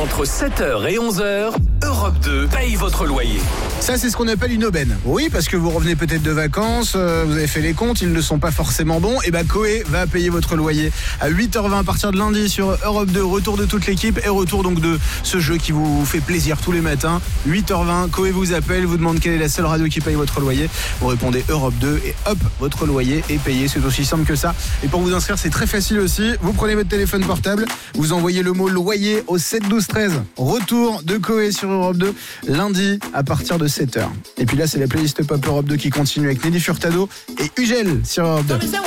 Entre 7h et 11h, Europe 2 paye votre loyer. Ça, c'est ce qu'on appelle une aubaine. Oui, parce que vous revenez peut-être de vacances, vous avez fait les comptes, ils ne sont pas forcément bons. Et bah, Coé va payer votre loyer à 8h20 à partir de lundi sur Europe 2. Retour de toute l'équipe et retour donc de ce jeu qui vous fait plaisir tous les matins. 8h20, Coé vous appelle, vous demande quelle est la seule radio qui paye votre loyer. Vous répondez Europe 2 et hop, votre loyer est payé. C'est aussi simple que ça. Et pour vous inscrire, c'est très facile aussi. Vous prenez votre téléphone portable, vous envoyez le mot loyer au 7 12 13. Retour de Coé sur Europe 2 lundi à partir de 7h. Et puis là, c'est la playlist Pop Europe 2 qui continue avec Nelly Furtado et Ugel sur Europe 2.